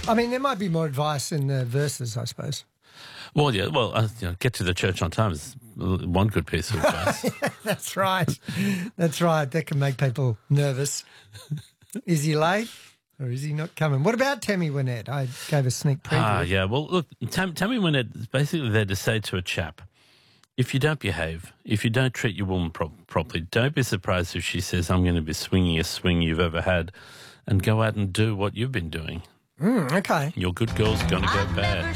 I mean, there might be more advice in the verses, I suppose. Well, yeah. Well, get to the church on time is one good piece of advice. That's right. That's right. That can make people nervous. Is he late or is he not coming? What about Tammy Wynette? I gave a sneak preview. Yeah. Well, look, Tammy Wynette is basically there to say to a chap, if you don't behave, if you don't treat your woman properly, don't be surprised if she says, I'm going to be swinging a swing you've ever had, and go out and do what you've been doing. Okay. Your good girl's going to go bad.